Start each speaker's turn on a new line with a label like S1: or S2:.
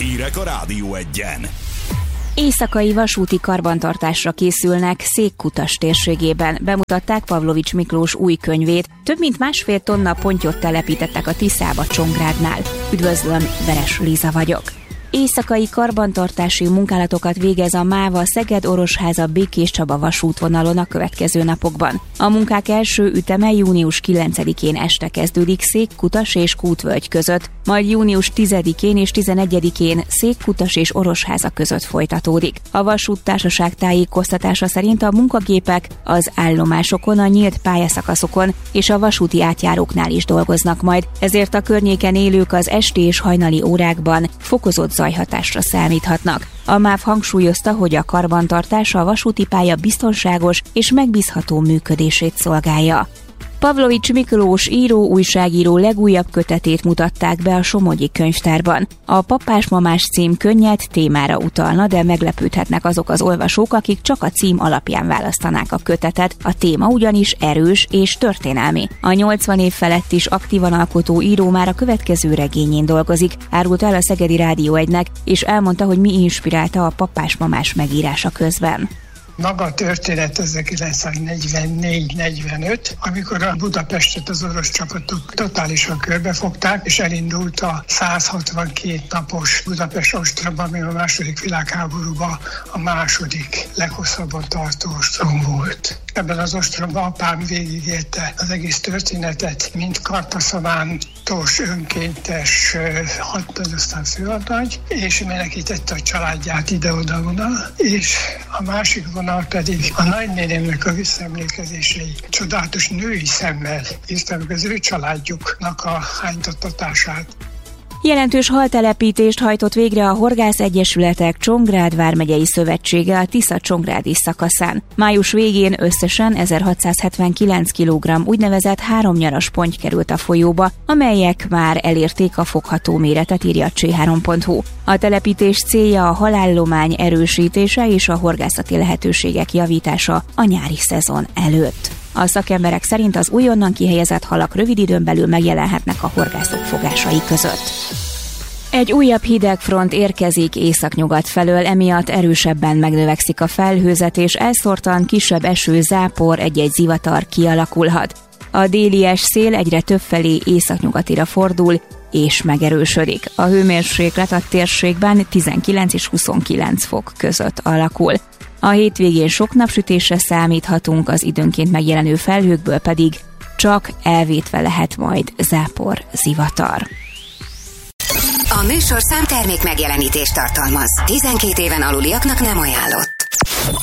S1: Hírek a Rádió Egyen.
S2: Éjszakai vasúti karbantartásra készülnek Székkutas térségében. Bemutatták Pavlovics Miklós új könyvét. Több mint 1,5 tonna pontyot telepítettek a Tiszába Csongrádnál. Üdvözlöm, Veres Liza vagyok. Éjszakai karbantartási munkálatokat végez a MÁVA Szeged-Orosháza-Békéscsaba vasútvonalon a következő napokban. A munkák első üteme június 9-én este kezdődik Székkutas és Kútvölgy között, majd június 10-én és 11-én Székkutas és Orosháza között folytatódik. A vasúttársaság tájékoztatása szerint a munkagépek az állomásokon, a nyílt pályaszakaszokon és a vasúti átjáróknál is dolgoznak majd, ezért a környéken élők az esti és hajnali órákban fokozott zajhatásra számíthatnak. A MÁV hangsúlyozta, hogy a karbantartás a vasúti pálya biztonságos és megbízható működését szolgálja. Pavlovics Miklós újságíró legújabb kötetét mutatták be a Somogyi Könyvtárban. A Papás-mamás cím könnyed témára utalna, de meglepődhetnek azok az olvasók, akik csak a cím alapján választanák a kötetet. A téma ugyanis erős és történelmi. A 80 év felett is aktívan alkotó író már a következő regényén dolgozik, árult el a Szegedi Rádió Egynek, és elmondta, hogy mi inspirálta a Papás-mamás megírása közben.
S3: Maga a történet 1944-45, amikor a Budapestet az orosz csapatok totálisan körbefogták, és elindult a 162 napos Budapest ostromba, ami a második világháborúban a második leghosszabban tartó ostrom volt. Ebben az ostromban apám végigélte az egész történetet, mint kartaszamántos, önkéntes hadnagy, aztán főhadnagy, és menekítette a családját ide-oda-oda, és a másik vonal pedig a nagynénémnek a visszaemlékezései csodálatos női szemmel írta meg az ő családjuknak a hánytattatását.
S2: Jelentős haltelepítést hajtott végre a Horgász Egyesületek Csongrád vármegyei szövetsége a Tisza-Csongrádi szakaszán. Május végén összesen 1679 kg úgynevezett háromnyaras ponty került a folyóba, amelyek már elérték a fogható méretet, írja a Cz3.hu. A telepítés célja a halállomány erősítése és a horgászati lehetőségek javítása a nyári szezon előtt. A szakemberek szerint az újonnan kihelyezett halak rövid időn belül megjelenhetnek a horgászok fogásai között. Egy újabb hidegfront érkezik északnyugat felől, emiatt erősebben megnövekszik a felhőzet, és elszórtan kisebb eső, zápor, egy-egy zivatar kialakulhat. A délies szél egyre többfelé északnyugatira fordul, és megerősödik. A hőmérséklet a térségben 19 és 29 fok között alakul. A hétvégén sok napsütésre számíthatunk, az időnként megjelenő felhőkből pedig csak elvétve lehet majd zápor, zivatar.
S4: A műsorszám termék megjelenítést tartalmaz. 12 éven aluliaknak nem ajánlott.